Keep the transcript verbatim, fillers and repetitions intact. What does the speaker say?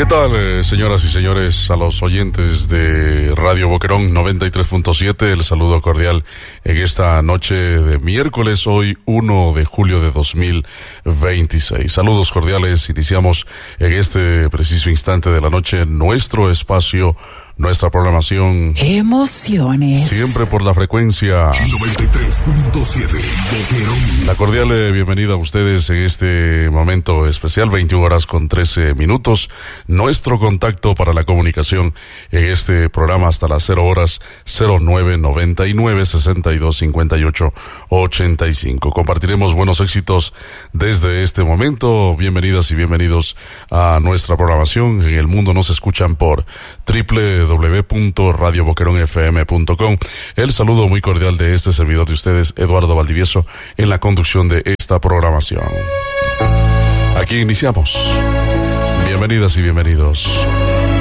¿Qué tal, eh, señoras y señores, a los oyentes de Radio Boquerón noventa y tres punto siete? El saludo cordial en esta noche de miércoles, hoy uno de julio de dos mil veintiséis. Saludos cordiales, iniciamos en este preciso instante de la noche nuestro espacio, nuestra programación. Emociones. Siempre por la frecuencia noventa y tres punto siete. Boquerón. La cordial eh, bienvenida a ustedes en este momento especial, veintiuna horas con trece minutos. Nuestro contacto para la comunicación en este programa hasta las cero horas, cero nueve noventa y nueve sesenta y dos cincuenta y ocho ochenta y cinco. Compartiremos buenos éxitos desde este momento. Bienvenidas y bienvenidos a nuestra programación. En el mundo nos escuchan por triple w w w punto radio boquerón f m punto com. El saludo muy cordial de este servidor de ustedes, Eduardo Valdivieso, en la conducción de esta programación. Aquí iniciamos. Bienvenidas y bienvenidos.